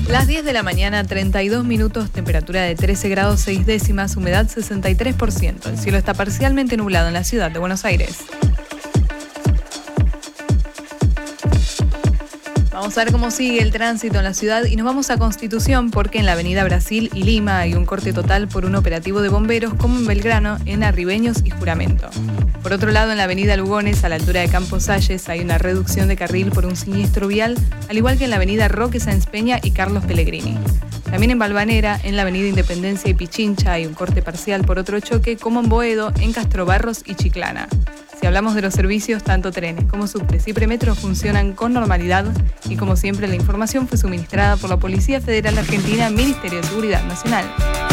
Las 10 de la mañana, 32 minutos, temperatura de 13 grados 6 décimas, humedad 63%. El cielo está parcialmente nublado en la ciudad de Buenos Aires. Vamos a ver cómo sigue el tránsito en la ciudad y nos vamos a Constitución porque en la avenida Brasil y Lima hay un corte total por un operativo de bomberos, como en Belgrano, en Arribeños y Juramento. Por otro lado, en la avenida Lugones, a la altura de Campos Salles, hay una reducción de carril por un siniestro vial, al igual que en la avenida Roque Sáenz Peña y Carlos Pellegrini. También en Balvanera, en la avenida Independencia y Pichincha, hay un corte parcial por otro choque, como en Boedo, en Castrobarros y Chiclana. Si hablamos de los servicios, tanto trenes como subtes y premetros funcionan con normalidad y, como siempre, la información fue suministrada por la Policía Federal Argentina, Ministerio de Seguridad Nacional.